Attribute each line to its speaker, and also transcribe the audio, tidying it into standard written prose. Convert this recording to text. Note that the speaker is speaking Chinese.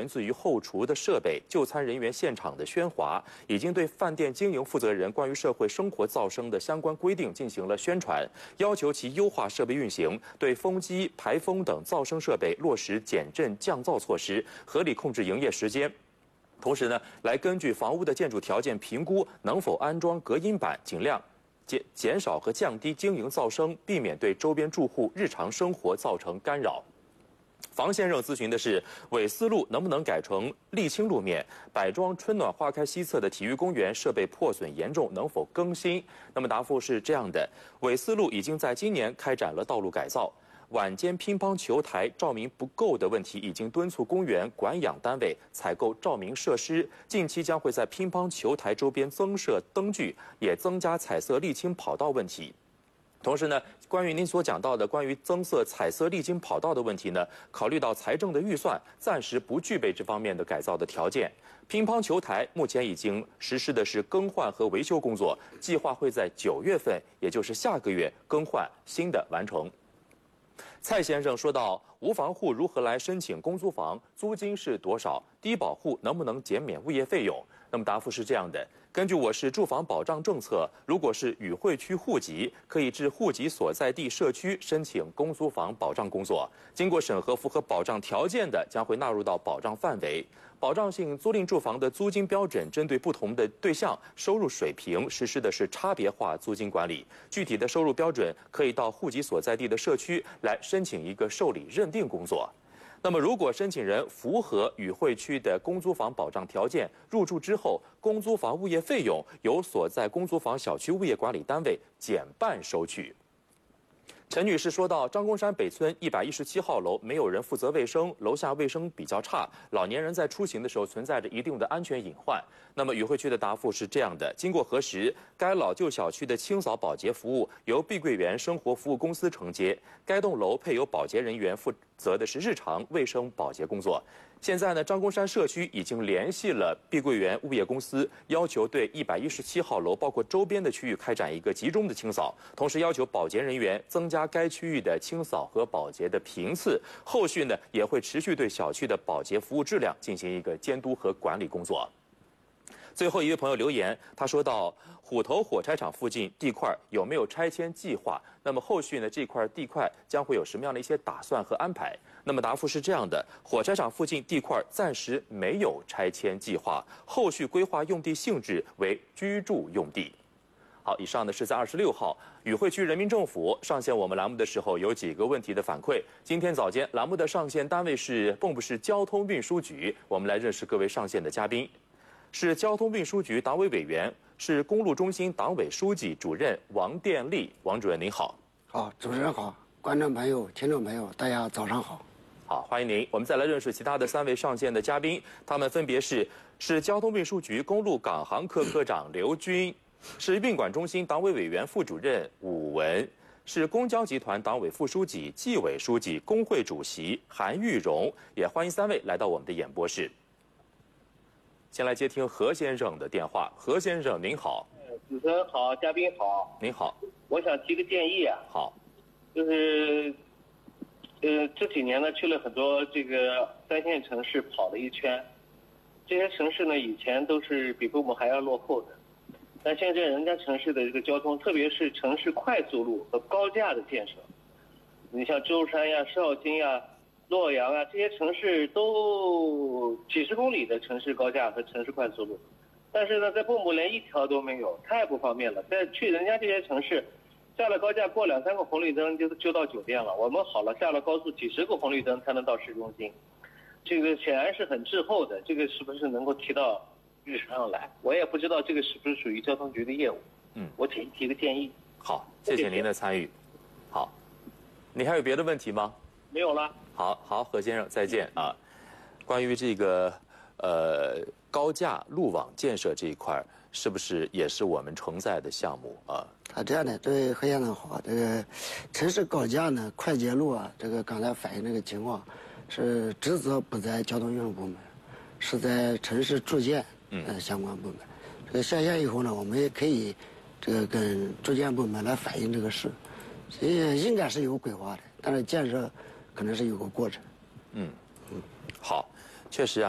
Speaker 1: 源自于后厨的设备、就餐人员现场的喧哗，已经对饭店经营负责人关于社会生活噪声的相关规定进行了宣传，要求其优化设备运行，对风机、排风等噪声设备落实减震降噪措施，合理控制营业时间。同时呢，来根据房屋的建筑条件评估能否安装隔音板，尽量减少和降低经营噪声，避免对周边住户日常生活造成干扰。房先生咨询的是纬思路能不能改成沥青路面，百庄春暖花开西侧的体育公园设备破损严重，能否更新？那么答复是这样的：纬思路已经在今年开展了道路改造。晚间乒乓球台照明不够的问题，已经敦促公园管养单位采购照明设施。近期将会在乒乓球台周边增设灯具，也增加彩色沥青跑道问题。同时呢，关于您所讲到的关于增设彩色沥青跑道的问题呢，考虑到财政的预算暂时不具备这方面的改造的条件。乒乓球台目前已经实施的是更换和维修工作，计划会在9月份，也就是下个月更换新的完成。蔡先生说到，无房户如何来申请公租房？租金是多少？低保户能不能减免物业费用？那么答复是这样的：根据我市住房保障政策，如果是与会区户籍，可以至户籍所在地社区申请公租房保障工作。经过审核符合保障条件的，将会纳入到保障范围。保障性租赁住房的租金标准针对不同的对象、收入水平实施的是差别化租金管理。具体的收入标准可以到户籍所在地的社区来申请一个受理认定工作。那么，如果申请人符合与会区的公租房保障条件，入住之后，公租房物业费用由所在公租房小区物业管理单位减半收取。陈女士说到，张公山北村117号楼没有人负责卫生，楼下卫生比较差，老年人在出行的时候存在着一定的安全隐患。那么与会区的答复是这样的：经过核实，该老旧小区的清扫保洁服务由碧桂园生活服务公司承接，该栋楼配有保洁人员负责的是日常卫生保洁工作。现在呢，张公山社区已经联系了碧桂园物业公司，要求对117号楼包括周边的区域开展一个集中的清扫，同时要求保洁人员增加该区域的清扫和保洁的频次。后续呢，也会持续对小区的保洁服务质量进行一个监督和管理工作。最后一位朋友留言，他说到虎头火柴厂附近地块有没有拆迁计划？那么后续呢，这块地块将会有什么样的一些打算和安排？那么答复是这样的：火柴厂附近地块暂时没有拆迁计划，后续规划用地性质为居住用地。好，以上呢是在26号与会区人民政府上线我们栏目的时候有几个问题的反馈。今天早间栏目的上线单位是蚌埠市交通运输局，我们来认识各位上线的嘉宾。是交通运输局党委委员，是公路中心党委书记主任王殿利。王主任您好。
Speaker 2: 好，主持人好，观众朋友、听众朋友，大家早上好。
Speaker 1: 好，欢迎您。我们再来认识其他的3位上线的嘉宾，他们分别是交通运输局公路港航科科长刘军，是运管中心党委委员副主任武文，是公交集团党委副书记、纪委书记、工会主席韩玉荣。也欢迎3位来到我们的演播室。先来接听何先生的电话。何先生您好。
Speaker 3: 主持人好，嘉宾好。
Speaker 1: 您好。
Speaker 3: 我想提个建议啊。
Speaker 1: 好。
Speaker 3: 就是这几年呢去了很多这个3线城市跑了一圈，这些城市呢以前都是比我们还要落后的，但现在人家城市的这个交通，特别是城市快速路和高架的建设，你像舟山呀、绍兴呀、洛阳啊，这些城市都几十公里的城市高架和城市快速路，但是呢，在蚌埠连一条都没有，太不方便了。在去人家这些城市，下了高架过2、3个红绿灯就到酒店了。我们好了，下了高速几十个红绿灯才能到市中心，这个显然是很滞后的。这个是不是能够提到日程上来？我也不知道这个是不是属于交通局的业务。我提个建议。
Speaker 1: 好，谢谢您的参与。好，你还有别的问题吗？
Speaker 3: 没有了。
Speaker 1: 好，何先生再见啊。关于这个高架路网建设这一块，是不是也是我们承载的项目啊？
Speaker 2: 这样的，对何先生好。这个城市高架呢、快捷路啊，这个刚才反映这个情况，是职责不在交通运输部门，是在城市住建相关部门。这个下线以后呢，我们也可以这个跟住建部门来反映这个事，应该是有规划的，但是建设可能是有个过程。
Speaker 1: 好，确实啊。